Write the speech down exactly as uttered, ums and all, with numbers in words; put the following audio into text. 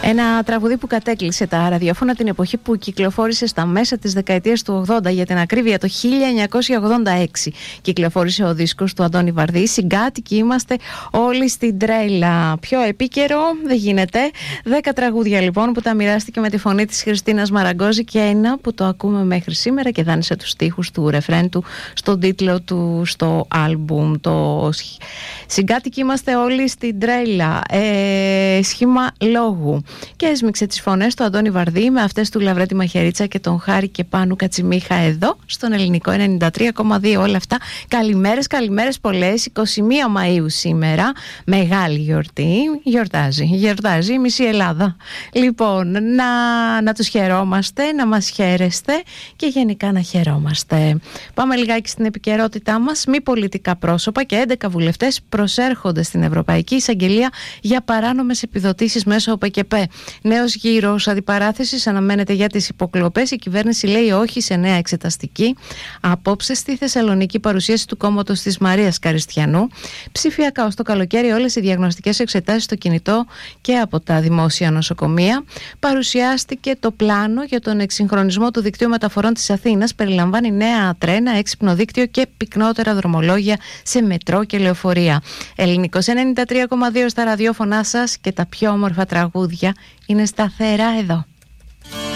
Ένα τραγουδί που κατέκλυσε τα ραδιόφωνα την εποχή που κυκλοφόρησε στα μέσα της δεκαετίας του ογδόντα, για την ακρίβεια το χίλια εννιακόσια ογδόντα έξι. Κυκλοφόρησε ο δίσκος του Αντώνη Βαρδί, «Συγκάτοικοι είμαστε όλοι στην τρέλα». Πιο επίκαιρο δεν γίνεται. Δέκα τραγούδια λοιπόν που τα μοιράστηκε με τη φωνή της Χριστίνας Μαραγκόζη και ένα που το ακούμε μέχρι σήμερα και δάνεισε τους στίχους του ρεφρέν του στον τίτλο του στο άλμπουμ. Το «Συγκάτοικοι είμαστε όλοι στην τρέλα», ε, σχήμα λόγου. Και έσμιξε τις φωνές του Αντώνη Βαρδί με αυτές του Λαβρέτη Μαχαιρίτσα και τον Χάρη και Πάνου Κατσιμίχα εδώ στον Ελληνικό ενενήντα τρία κόμμα δύο. Όλα αυτά καλημέρες, καλημέρες πολλές. είκοσι μία Μαΐου σήμερα, μεγάλη γιορτή. Γιορτάζει, γιορτάζει η μισή Ελλάδα. Λοιπόν, να, να τους χαιρόμαστε, να μας χαίρεστε και γενικά να χαιρόμαστε. Πάμε λιγάκι στην επικαιρότητά μας. Μη πολιτικά πρόσωπα και έντεκα βουλευτές προσέρχονται στην Ευρωπαϊκή Εισαγγελία για παράνομες επιδοτήσεις μέσω ΟΠΕΚΕΠΕ. Νέος γύρος αντιπαράθεσης αναμένεται για τις υποκλοπές. Η κυβέρνηση λέει όχι σε νέα εξεταστική. Απόψε στη Θεσσαλονίκη παρουσίαση του κόμματος της Μαρίας Καριστιανού. Ψηφιακά ως το καλοκαίρι όλες οι διαγνωστικές εξετάσεις στο κινητό και από τα δημόσια νοσοκομεία. Παρουσιάστηκε το πλάνο για τον εξυγχρονισμό του δικτύου μεταφορών της Αθήνας. Περιλαμβάνει νέα τρένα, έξυπνο δίκτυο και πυκνότερα δρομολόγια σε μετρό και λεωφορεία. Ελληνικός ενενήντα τρία κόμμα δύο στα ραδιόφωνά σας και τα πιο όμορφα τραγούδια είναι σταθερά εδώ.